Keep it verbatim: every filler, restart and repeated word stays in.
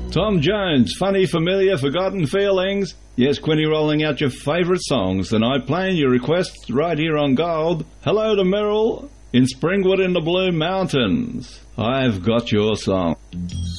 Tom Jones, Funny, Familiar, Forgotten Feelings. Yes, Quinny, rolling out your favourite songs tonight, playing your requests right here on Gold. Hello to Merrill in Springwood in the Blue Mountains. I've got your song.